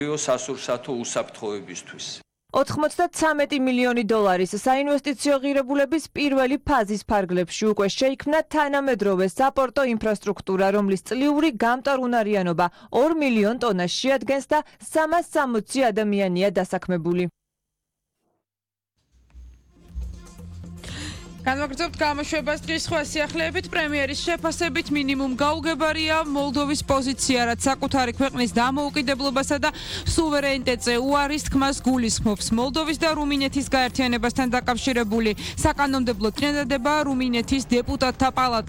სასურსათო უსაფრთხოებისთვის. 93 მილიონი დოლარის საინვესტიციო ღირებულების პირველი ფაზის ფარგლებში უკვე შეიქმნა თანამედროვე საპორტო ინფრასტრუქტურა, რომლის წლიური გამტარუნარიანობა 2 მილიონ ტონას შეადგენს და 360 ადამიანია დასაქმებული. განვაგრძობთ გამოშვებას დღის სხვა სიახლეებით პრემიერის შეფასებით მინიმუმ გაუგებარია მოლდოვის პოზიცია, რაც საკუთარი ქვეყნის დამოუკიდებლობასა და სუვერენიტეტზე უარის თქმას გულისხმობს. მოლდოვის და რუმინეთის გაერთიანებასთან დაკავშირებული საკანონმდებლო წინადადება რუმინეთის დეპუტატთა პალატა